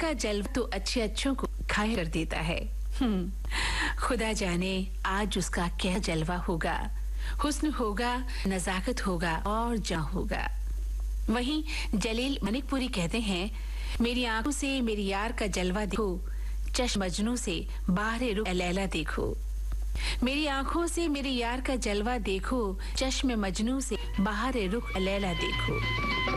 का जलवा तो अच्छे अच्छों को घायल कर देता है। खुदा जाने आज उसका क्या जलवा होगा। हुस्न होगा, नजाकत होगा और जां होगा। वहीं जलील मनिकपुरी कहते हैं, मेरी आंखों से मेरी यार का जलवा देखो, चश्म मजनू से बाहरे रुख लैला देखो। मेरी आंखों से मेरे यार का जलवा देखो, चश्म मजनू से बाहरे रुख लैला देखो।